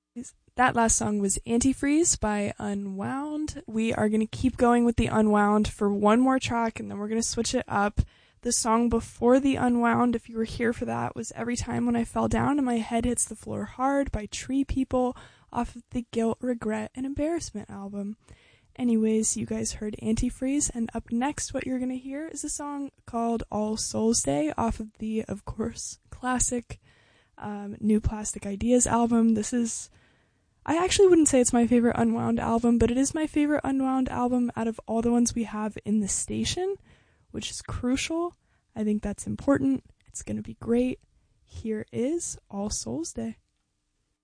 That last song was Antifreeze by Unwound. We are going to keep going with the Unwound for one more track, and then we're going to switch it up. The song before the Unwound, if you were here for that, was Every Time When I Fell Down and My Head Hits the Floor Hard by Tree People off of the Guilt, Regret, and Embarrassment album. Anyways, you guys heard Antifreeze, and up next what you're going to hear is a song called All Souls Day off of the, of course, classic New Plastic Ideas album. I actually wouldn't say it's my favorite Unwound album, but it is my favorite Unwound album out of all the ones we have in the station, which is crucial. I think that's important. It's going to be great. Here is All Souls Day.